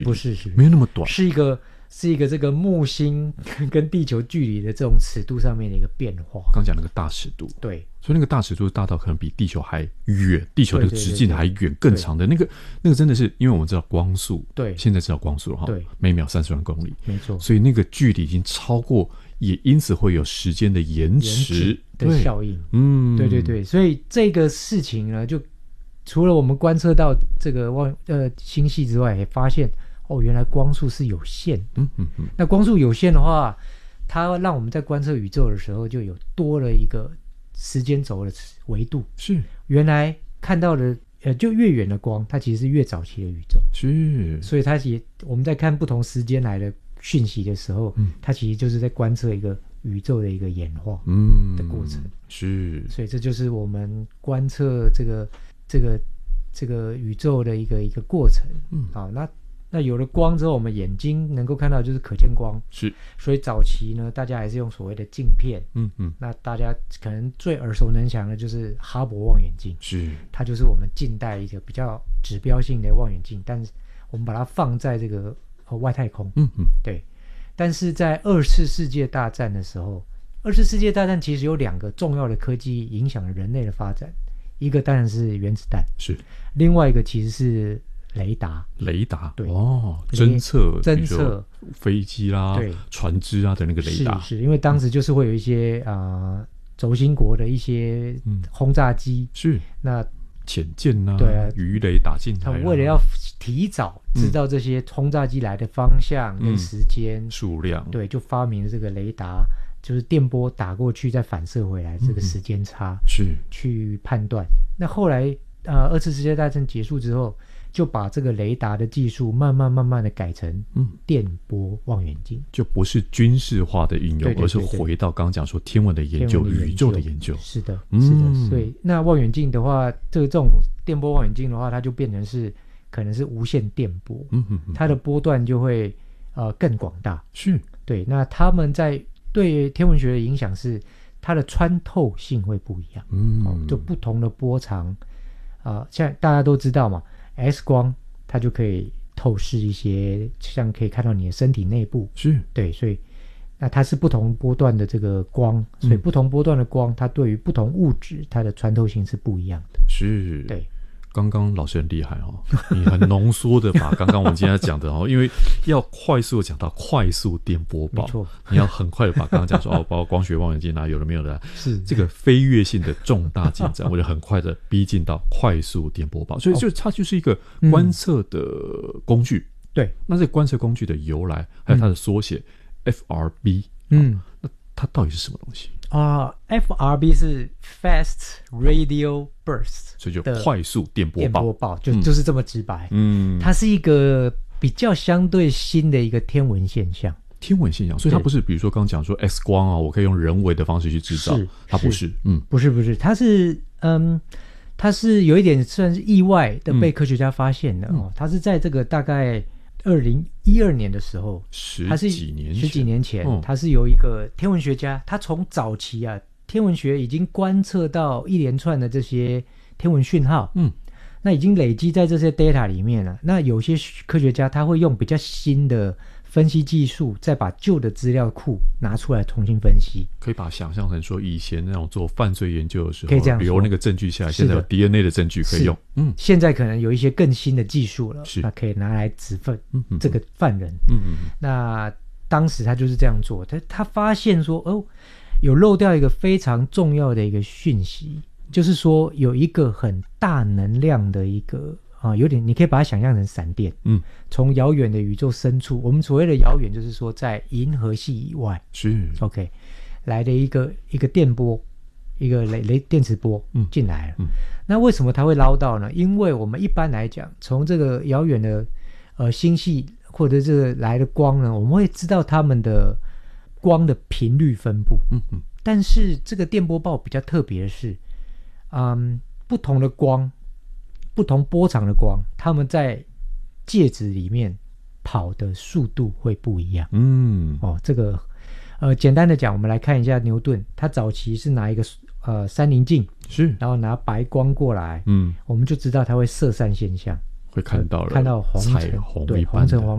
不是， 没有那么短， 是一个这个木星跟地球距离的这种尺度上面的一个变化。 刚讲那个大尺度， 对， 所以那个大尺度大到可能比地球还远，地球的直径还远，更长的那个真的是，因为我们知道光速， 对， 现在知道光速了哈， 对， 每秒30万公里， 没错， 所以那个距离已经超过，也因此会有时间的延迟的效应。对，所以这个事情呢，就除了我们观测到这个星系之外，也发现原来光速是有限的。那光速有限的话，它让我们在观测宇宙的时候，就有多了一个时间轴的维度。 是， 原来看到的就越远的光，它其实是越早期的宇宙。 是， 所以我们在看不同时间来的讯息的时候，它其实就是在观测一个宇宙的一个演化的过程。 是， 所以这就是我们观测这个宇宙的一个过程。好，那有了光之后，我们眼睛能够看到就是可见光。 是， 所以早期呢，大家还是用所谓的镜片。那大家可能最耳熟能详的就是哈勃望远镜。是，它就是我们近代一个比较指标性的望远镜，但是我们把它放在这个外太空。对。但是在二次世界大战的时候，二次世界大战其实有2个重要的科技影响了人类的发展，一个当然是原子弹，是，另外一个其实是雷达，对， 侦测飞机啦、 对， 船只啊的那个雷达， 是因为当时就是会有一些轴心国的一些轰炸机，是那潜舰啊， 对啊， 鱼雷打进来， 他为了要提早知道这些轰炸机来的方向跟时间、 数量， 对，就发明了这个雷达，就是电波打过去再反射回来这个时间差，是去判断。那后来二次世界大战结束之后，就把这个雷达的技术慢慢的改成电波望远镜， 就不是军事化的应用， 对， 而是回到刚刚讲说天文的研究、宇宙的研究。 是的，所以那望远镜的话，这种电波望远镜的话，它就变成是可能是无线电波，它的波段就会更广大。是，对。那他们在对天文学的影响是，它的穿透性会不一样，就不同的波长，像大家都知道嘛。X 光它就可以透视一些，像可以看到你的身体内部，是对，所以那它是不同波段的这个光，所以不同波段的光，它对于不同物质它的穿透性是不一样的。 是， 对。 刚刚老师很厉害你很浓缩的把刚刚我们今天讲的因为要快速讲到快速电波报，没错，你要很快的把刚刚讲说包括光学望远镜有的没有的，是这个飞跃性的重大进展，我就很快的逼近到快速电波报，所以它就是一个观测的工具。对，那这个观测工具的由来还有它的缩写FRB，那它到底是什么东西 FRB 是 Fast Radio Burst， 所以就快速电波报， 就是这么直白。它是一个比较相对新的一个天文现象， 所以它不是比如说刚刚讲说 X 光我可以用人为的方式去制造，它不是， 不是，它是有一点算是意外的被科学家发现的它是在这个大概2012年的时候， 十几年前， 他是有一个天文学家，他从早期天文学已经观测到一连串的这些天文讯号，那已经累积在这些 data 里面了。那有些科学家他会用比较新的分析技术，再把旧的资料库拿出来重新分析。 可以把它想象成说以前那种做犯罪研究的时候， 可以这样说， 留那个证据下来，现在有 DNA 的证据可以用。 现在可能有一些更新的技术了，那可以拿来指分这个犯人。那当时他就是这样做，他发现说有漏掉一个非常重要的一个讯息，就是说有一个很大能量的一个有点你可以把它想象成闪电，从遥远的宇宙深处，我们所谓的遥远就是说在银河系以外，是 OK 来的一个电波，一个雷电磁波进来了。那为什么它会捞到呢？因为我们一般来讲，从这个遥远的星系或者这个来的光呢，我们会知道它们的光的频率分布。但是这个电波报比较特别的是，不同的光。不同波长的光，它们在介质里面跑的速度会不一样。这个简单的讲，我们来看一下牛顿，他早期是拿一个三棱镜，是，然后拿白光过来，我们就知道它会色散现象。 会看到了看到彩虹对， 一般的黄橙黄